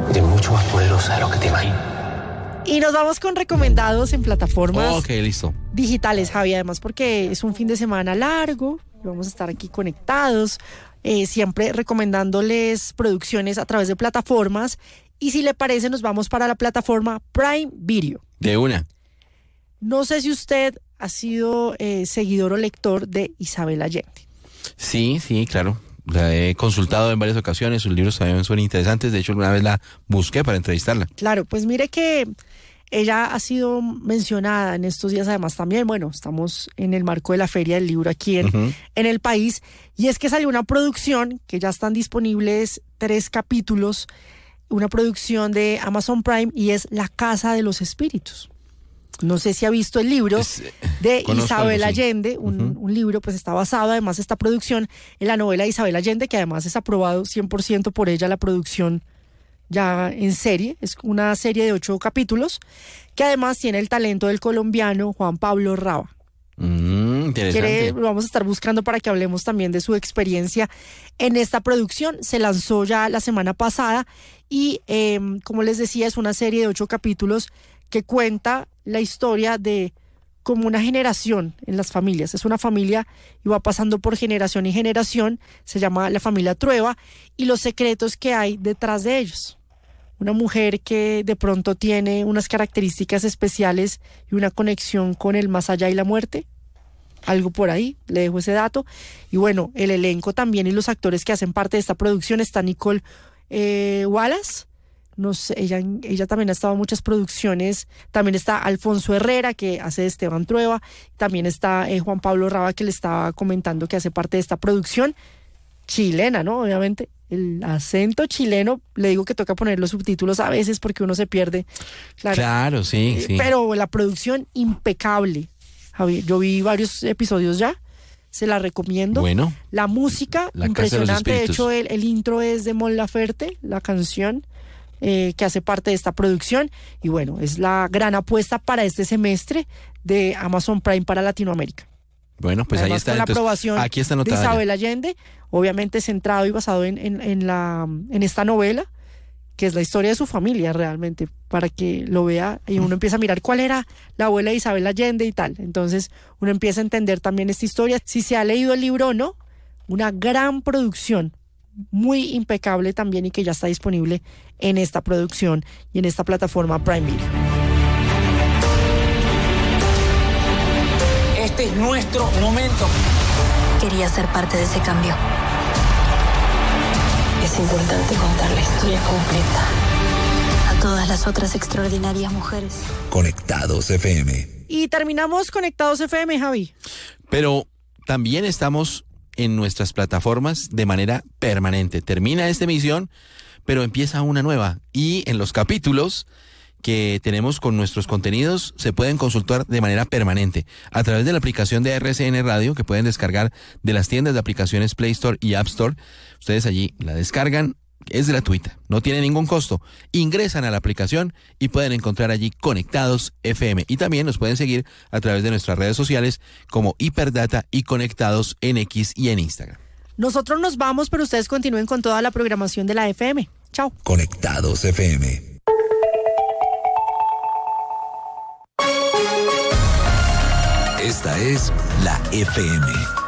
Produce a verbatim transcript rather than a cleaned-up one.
eres mucho más poderosa de lo que te imaginas. Y nos vamos con recomendados en plataformas Ok, listo. digitales, Javi, además porque es un fin de semana largo, vamos a estar aquí conectados, eh, siempre recomendándoles producciones a través de plataformas, y si le parece nos vamos para la plataforma Prime Video. De una. No sé si usted ha sido eh, seguidor o lector de Isabel Allende. Sí, sí, claro. La he consultado en varias ocasiones, sus libros también son interesantes, de hecho alguna vez la busqué para entrevistarla. Claro, pues mire que ella ha sido mencionada en estos días, además también, bueno, estamos en el marco de la Feria del Libro aquí en, uh-huh. en el país, y es que salió una producción que ya están disponibles tres capítulos, una producción de Amazon Prime, y es La Casa de los Espíritus. No sé si ha visto el libro es, de Isabel algo, sí. Allende, un, uh-huh. un libro, pues está basado además esta producción en la novela de Isabel Allende, que además es aprobado cien por ciento por ella la producción ya en serie. Es una serie de ocho capítulos que además tiene el talento del colombiano Juan Pablo Raba. Mm, interesante. Quiere, lo vamos a estar buscando para que hablemos también de su experiencia en esta producción. Se lanzó ya la semana pasada y eh, como les decía, es una serie de ocho capítulos que cuenta la historia de como una generación en las familias. Es una familia y va pasando por generación y generación. Se llama la familia Trueba, y los secretos que hay detrás de ellos. Una mujer que de pronto tiene unas características especiales y una conexión con el más allá y la muerte. Algo por ahí, le dejo ese dato. Y bueno, el elenco también y los actores que hacen parte de esta producción está Nicole eh, Wallace. No sé, ella, ella también ha estado en muchas producciones. También está Alfonso Herrera, que hace de Esteban Trueba. También está eh, Juan Pablo Raba, que le estaba comentando que hace parte de esta producción chilena, ¿no? Obviamente, el acento chileno, le digo que toca poner los subtítulos a veces porque uno se pierde. Claro, claro sí, eh, sí. Pero la producción impecable, Javier. Yo vi varios episodios ya. Se la recomiendo. Bueno. La música, la impresionante. De, de hecho, el, el intro es de Mon Laferte, la canción. Eh, que hace parte de esta producción, y bueno, es la gran apuesta para este semestre de Amazon Prime para Latinoamérica. Bueno, pues además, ahí está. Con entonces, la aprobación aquí está de Isabel Allende, obviamente centrado y basado en, en, en, la, en esta novela, que es la historia de su familia realmente, para que lo vea y uno empieza a mirar cuál era la abuela de Isabel Allende y tal. Entonces uno empieza a entender también esta historia, si se ha leído el libro o no. Una gran producción, muy impecable también, y que ya está disponible en esta producción y en esta plataforma Prime Video. Este es nuestro momento. Quería ser parte de ese cambio. Es importante contar la historia completa a todas las otras extraordinarias mujeres. Conectados F M. Y terminamos Conectados F M, Javi. Pero también estamos en nuestras plataformas de manera permanente. Termina esta emisión, pero empieza una nueva, y en los capítulos que tenemos con nuestros contenidos se pueden consultar de manera permanente a través de la aplicación de R C N Radio, que pueden descargar de las tiendas de aplicaciones Play Store y App Store. Ustedes allí la descargan, es gratuita, no tiene ningún costo. Ingresan a la aplicación y pueden encontrar allí Conectados F M. Y también nos pueden seguir a través de nuestras redes sociales como Hiperdata y Conectados en X y en Instagram. Nosotros nos vamos, pero ustedes continúen con toda la programación de la F M. Chao. Conectados F M. Esta es la F M.